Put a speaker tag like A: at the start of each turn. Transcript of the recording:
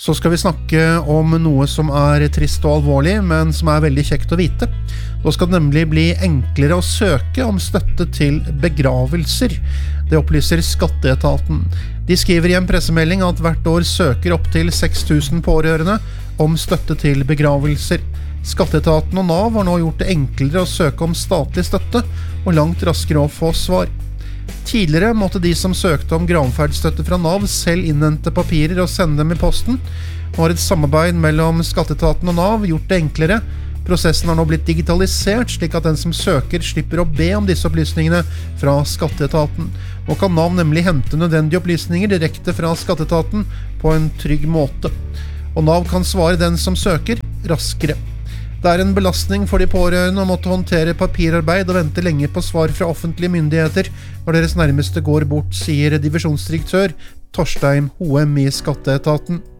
A: Så skal vi snakke om noe som trist og alvorlig, men som veldig kjekt å vite. Da skal det nemlig bli enklere å søke om støtte til begravelser. Det opplyser Skatteetaten. De skriver i en pressemelding at hvert år søker opp til 6000 pårørende om støtte til begravelser. Skatteetaten og Nav har nå gjort det enklere å søke om statlig støtte, og langt raskere å få svar. Tidligere måtte de som søkte om gravferdsstøtte fra Nav selv innhente papirer og sende dem i posten. Nå har et samarbeid mellom Skatteetaten og Nav gjort det enklere. Prosessen har nå blitt digitalisert, slik at den som søker slipper å be om disse opplysningene fra Skatteetaten. Nå kan Nav nemlig hente nødvendige opplysninger direkte fra Skatteetaten på en trygg måte. Og Nav kan svare den som søker raskere. Det en belastning for de pårørende å måtte håndtere papirarbeid og vente lenge på svar fra offentlige myndigheter når deres nærmeste går bort, sier divisjonsdirektør Torstein Hoem i Skatteetaten.